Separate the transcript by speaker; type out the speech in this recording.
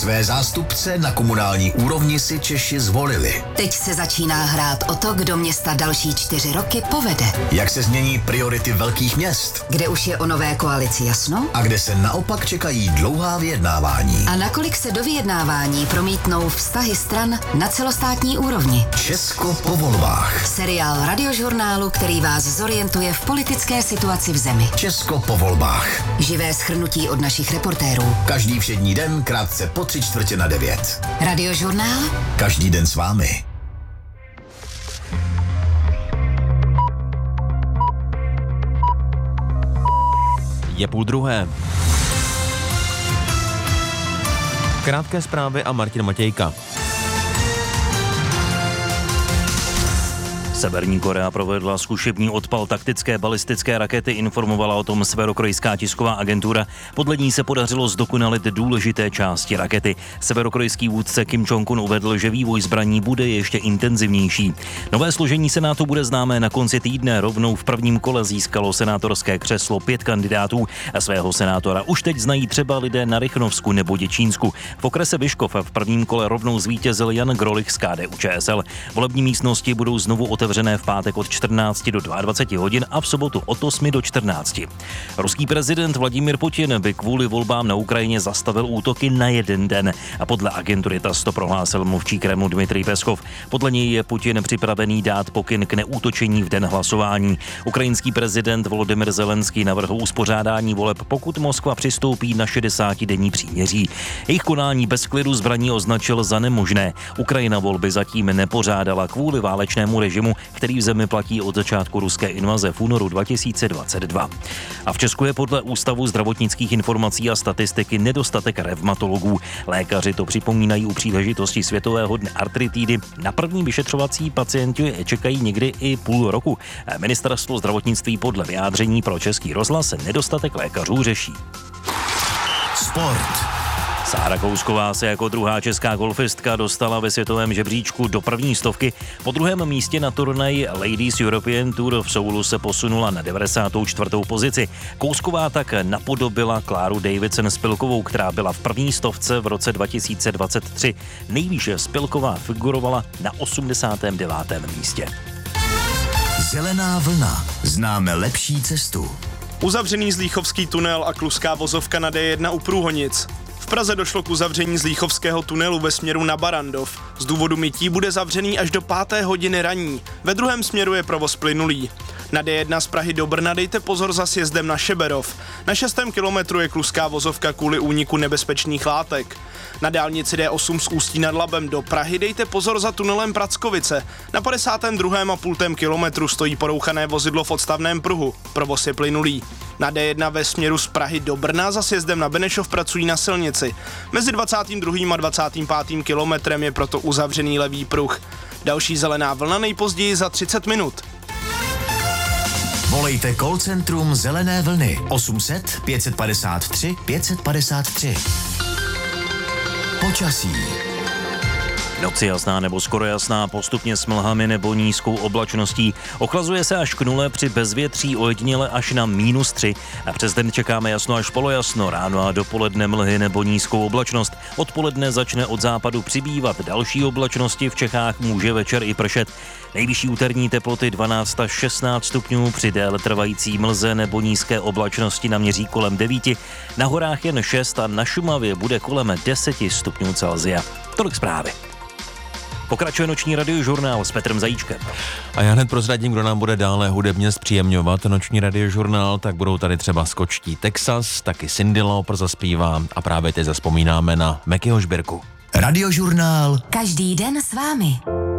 Speaker 1: Své zástupce na komunální úrovni si Češi zvolili.
Speaker 2: Teď se začíná hrát o to, kdo města další 4 roky povede.
Speaker 1: Jak se změní priority velkých měst?
Speaker 2: Kde už je o nové koalici jasno?
Speaker 1: A kde se naopak čekají dlouhá vyjednávání?
Speaker 2: A nakolik se do vyjednávání promítnou vztahy stran na celostátní úrovni?
Speaker 1: Česko po volbách.
Speaker 2: Seriál Radiožurnálu, který vás zorientuje v politické situaci v zemi.
Speaker 1: Česko po volbách.
Speaker 2: Živé shrnutí od našich reportérů.
Speaker 1: Každý všední den krátce po 8:45.
Speaker 2: Radiožurnál?
Speaker 1: Každý den s vámi.
Speaker 3: Je 12:30. Krátké zprávy a Martin Matějka. Severní Korea provedla zkušební odpal taktické balistické rakety, informovala o tom severokorejská tisková agentura. Podle ní se podařilo zdokonalit důležité části rakety. Severokorejský vůdce Kim Jong-un uvedl, že vývoj zbraní bude ještě intenzivnější. Nové složení senátu bude známé na konci týdne. Rovnou v prvním kole získalo senátorské křeslo 5 kandidátů a svého senátora už teď znají třeba lidé na Rychnovsku nebo Děčínsku. V okrese Vyškov v prvním kole rovnou zvítězil Jan Grolich z KDU-ČSL. Volební místnosti budou znovu otevřené v pátek od 14 do 22 hodin a v sobotu od 8 do 14. Ruský prezident Vladimír Putin by kvůli volbám na Ukrajině zastavil útoky na 1 den a podle agentury TASS to prohlásil mluvčí Kremlu Dmitrij Peskov. Podle něj je Putin připravený dát pokyn k neútočení v den hlasování. Ukrajinský prezident Volodymyr Zelenský navrhl uspořádání voleb, pokud Moskva přistoupí na 60denní příměří. Jejich konání bez klidu zbraní označil za nemožné. Ukrajina volby zatím nepořádala kvůli válečnému režimu, který v zemi platí od začátku ruské invaze v únoru 2022. A v Česku je podle Ústavu zdravotnických informací a statistiky nedostatek revmatologů. Lékaři to připomínají u příležitosti Světového dne artritidy. Na první vyšetřovací pacienti čekají někdy i půl roku. Ministerstvo zdravotnictví podle vyjádření pro Český rozhlas nedostatek lékařů řeší.
Speaker 1: Sport.
Speaker 3: Sára Kousková se jako druhá česká golfistka dostala ve světovém žebříčku do první stovky. Po druhém místě na turnaji Ladies European Tour v Soulu se posunula na 94. pozici. Kousková tak napodobila Kláru Davidson Spilkovou, která byla v první stovce v roce 2023. Nejvýše Spilková figurovala na 89. místě.
Speaker 1: Zelená vlna. Známe lepší cestu.
Speaker 4: Uzavřený Zlíchovský tunel a kluská vozovka na D1 u Průhonic. V Praze došlo k uzavření Zlíchovského tunelu ve směru na Barandov. Z důvodu mytí bude zavřený až do 5. hodiny ranní. Ve druhém směru je provoz plynulý. Na D1 z Prahy do Brna dejte pozor za sjezdem na Šeberov. Na 6. kilometru je kluská vozovka kvůli úniku nebezpečných látek. Na dálnici D8 z Ústí nad Labem do Prahy dejte pozor za tunelem Prackovice. Na 52,5 kilometru stojí porouchané vozidlo v odstavném pruhu. Provoz je plynulý. Na D1 ve směru z Prahy do Brna za sjezdem na Benešov pracují na silnici. Mezi 22. a 25. kilometrem je proto uzavřený levý pruh. Další zelená vlna nejpozději za 30 minut.
Speaker 1: Volejte call centrum Zelené vlny 800 553 553. Počasí.
Speaker 3: Noci jasná nebo skoro jasná, postupně s mlhami nebo nízkou oblačností. Ochlazuje se až k nule, při bezvětří ojediněle až na -3. A přes den čekáme jasno až polojasno, ráno a dopoledne mlhy nebo nízkou oblačnost. Odpoledne začne od západu přibývat další oblačnosti, v Čechách může večer i pršet. Nejvyšší úterní teploty 12 až 16 stupňů, při déle trvající mlze nebo nízké oblačnosti naměří kolem 9. Na horách jen 6 a na Šumavě bude kolem 10 stupňů Celsia. Tolik zprávy. Pokračuje noční radiožurnál s Petrem Zajíčkem.
Speaker 5: A já hned prozradím, kdo nám bude dále hudebně zpříjemňovat noční radiožurnál, tak budou tady třeba skočtí Texas, taky Cyndi Lauper zaspívá a právě teď zazpomínáme na Mekyho sbírku.
Speaker 1: Radiožurnál.
Speaker 2: Každý den s vámi.